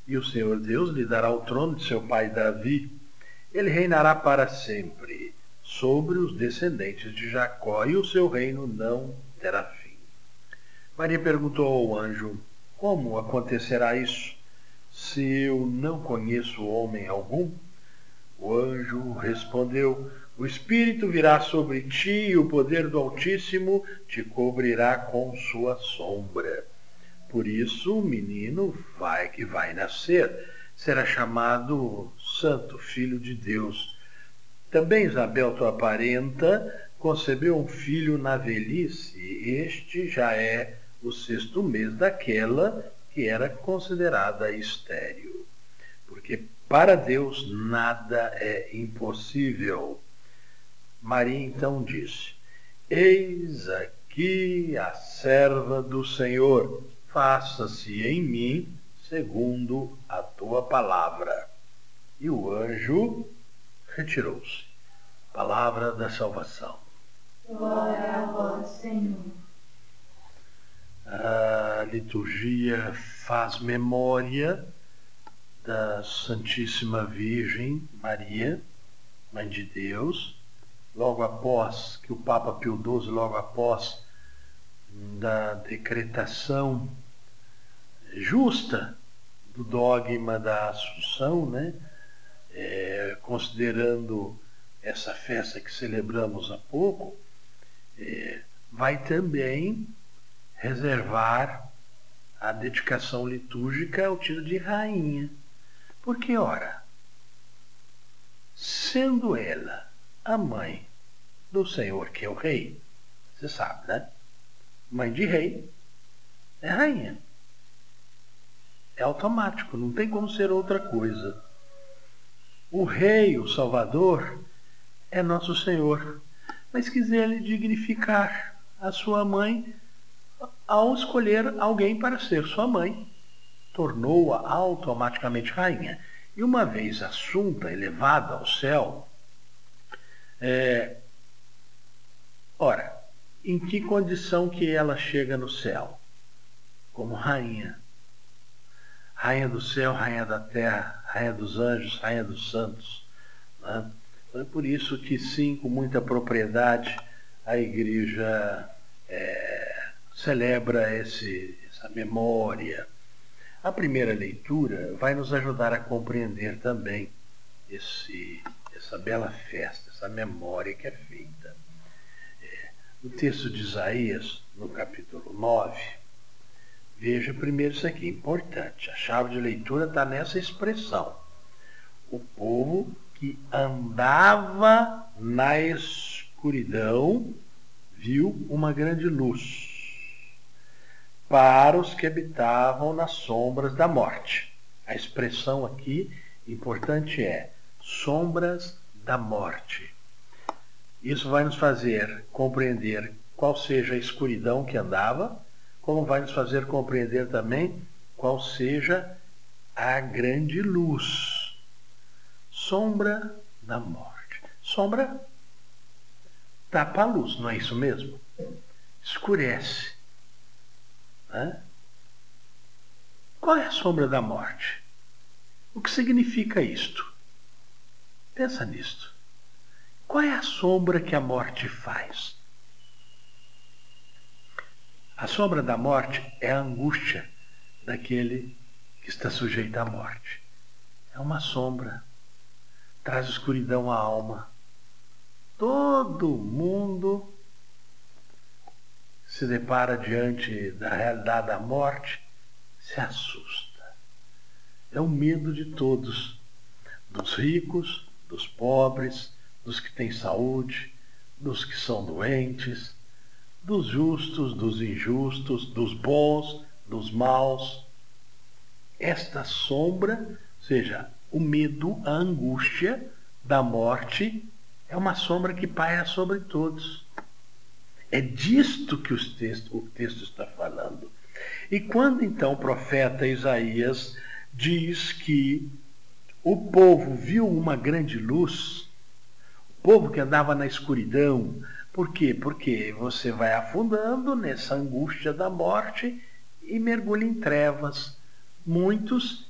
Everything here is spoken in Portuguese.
e o Senhor Deus lhe dará o trono de seu pai Davi. Ele reinará para sempre sobre os descendentes de Jacó, e o seu reino não terá fim. Maria perguntou ao anjo: como acontecerá isso, se eu não conheço homem algum? O anjo respondeu: o Espírito virá sobre ti e o poder do Altíssimo te cobrirá com sua sombra. Por isso o menino que vai nascer será chamado Santo Filho de Deus. Também Isabel, tua parenta, concebeu um filho na velhice. Este já é o 6º mês daquela que era considerada estéril. Porque para Deus nada é impossível. Maria então disse: eis aqui a serva do Senhor, faça-se em mim segundo a tua palavra. E o anjo retirou-se. Palavra da salvação. Glória a vós, Senhor. A liturgia faz memória da Santíssima Virgem Maria, Mãe de Deus, logo após que o Papa Pio XII, logo após da decretação justa do dogma da Assunção, né? Considerando essa festa que celebramos há pouco, vai também reservar a dedicação litúrgica ao título de rainha. Porque, ora, sendo ela a mãe do Senhor, que é o rei, você sabe, né? Mãe de rei é rainha. É automático, não tem como ser outra coisa. O rei, o Salvador, é nosso Senhor. Mas quiser ele dignificar a sua mãe ao escolher alguém para ser sua mãe, tornou-a automaticamente rainha. E uma vez assunta, elevada ao céu, ora, em que condição que ela chega no céu? Como rainha. Rainha do céu, rainha da terra, rainha dos anjos, rainha dos santos. Né? Então é por isso que, sim, com muita propriedade, a Igreja celebra essa memória. A primeira leitura vai nos ajudar a compreender também essa bela festa, essa memória que é feita. No texto de Isaías, no capítulo 9, veja primeiro isso aqui, importante. A chave de leitura está nessa expressão. O povo que andava na escuridão viu uma grande luz. Para os que habitavam nas sombras da morte. A expressão aqui importante é sombras da morte. Isso vai nos fazer compreender qual seja a escuridão que andava, como vai nos fazer compreender também qual seja a grande luz. Sombra da morte. Sombra tapa a luz, não é isso mesmo? Escurece. Qual é a sombra da morte? O que significa isto? Pensa nisto. Qual é a sombra que a morte faz? A sombra da morte é a angústia daquele que está sujeito à morte. É uma sombra. Traz escuridão à alma. Todo mundo se depara diante da realidade da morte, se assusta. É o medo de todos, dos ricos, dos pobres, dos que têm saúde, dos que são doentes, dos justos, dos injustos, dos bons, dos maus. Esta sombra, ou seja, o medo, a angústia da morte, é uma sombra que paira sobre todos. É disto que o texto está falando. E quando então o profeta Isaías diz que o povo viu uma grande luz, o povo que andava na escuridão, por quê? Porque você vai afundando nessa angústia da morte e mergulha em trevas. Muitos